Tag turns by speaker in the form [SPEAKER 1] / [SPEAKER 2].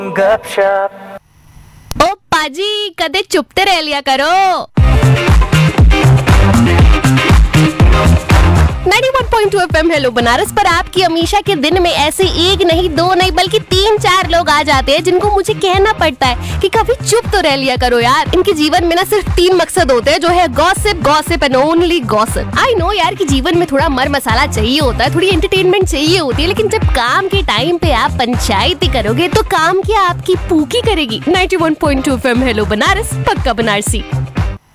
[SPEAKER 1] गपशप।
[SPEAKER 2] ओ पाजी कदे चुपते रह लिया करो। 91.2 FM हेलो बनारस पर आपकी हमेशा के दिन में ऐसे एक नहीं दो नहीं बल्कि 3-4 लोग आ जाते हैं जिनको मुझे कहना पड़ता है कि कभी चुप तो रह लिया करो यार। इनके जीवन में ना सिर्फ 3 मकसद होते हैं जो है gossip gossip and only gossip. I know यार कि जीवन में थोड़ा मर मसाला चाहिए होता है, थोड़ी एंटरटेनमेंट चाहिए होती है, लेकिन जब काम के टाइम पे आप पंचायती करोगे तो काम क्या आपकी पूकी करेगी। 91.2 FM हेलो बनारस पक्का बनारसी।